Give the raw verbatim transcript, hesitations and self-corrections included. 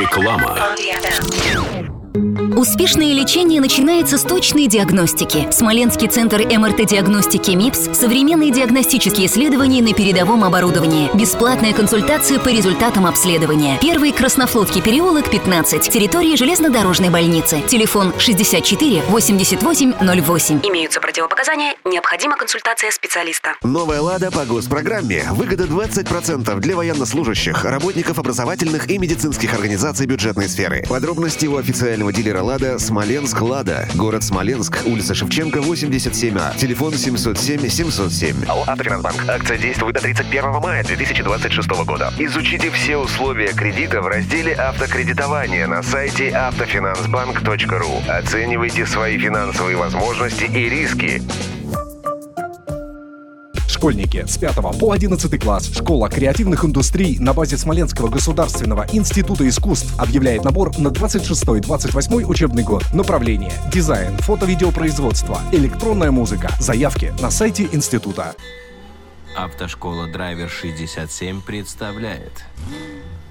Реклама. Успешное лечение начинается с точной диагностики. Смоленский центр эм эр тэ-диагностики МИПС – современные диагностические исследования на передовом оборудовании. Бесплатная консультация по результатам обследования. Первый Краснофлотский переулок, пятнадцать. Территория железнодорожной больницы. Телефон шестьдесят четыре восемьдесят восемь ноль восемь. Имеются противопоказания. Необходима консультация специалиста. Новая «Лада» по госпрограмме. Выгода двадцать процентов для военнослужащих, работников образовательных и медицинских организаций бюджетной сферы. Подробности у официального дилера «Лада» «Смоленск Лада». Город Смоленск, улица Шевченко, восемьдесят семь А. Телефон семьсот семь семьсот семь. Алло, Автофинансбанк. Акция действует до тридцать первого мая две тысячи двадцать шестого года. Изучите все условия кредита в разделе «Автокредитование» на сайте автофинансбанк точка ру. Оценивайте свои финансовые возможности и риски. Школьники с пятого по одиннадцатый класс. Школа креативных индустрий на базе Смоленского государственного института искусств объявляет набор на двадцать шестой двадцать восьмой учебный год. Направление: дизайн, фото-видеопроизводство, электронная музыка. Заявки на сайте института. Автошкола Драйвер шестьдесят семь представляет